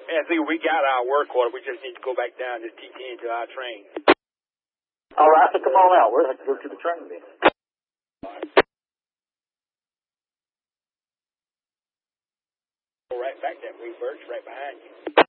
Yeah, see, we got our work order. We just need to go back down to T10 to our train. All right, so come on out. We'll have to go to the train then. Go right back that way, Birch, right behind you.